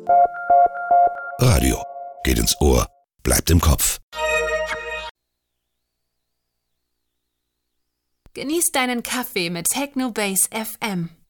Radio. Geht ins Ohr, bleibt im Kopf. Genieß deinen Kaffee mit Techno Base FM.